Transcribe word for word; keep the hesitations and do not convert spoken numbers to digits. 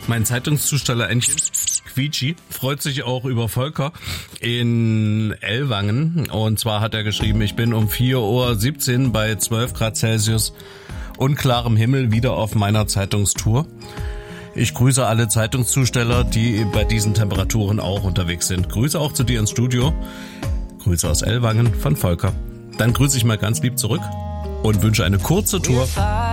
Mein Zeitungszusteller Quietschi freut sich auch über Volker in Ellwangen. Und zwar hat er geschrieben, ich bin um vier Uhr siebzehn bei zwölf Grad Celsius und klarem Himmel wieder auf meiner Zeitungstour. Ich grüße alle Zeitungszusteller, die bei diesen Temperaturen auch unterwegs sind. Grüße auch zu dir ins Studio. Grüße aus Ellwangen von Volker. Dann grüße ich mal ganz lieb zurück und wünsche eine kurze Tour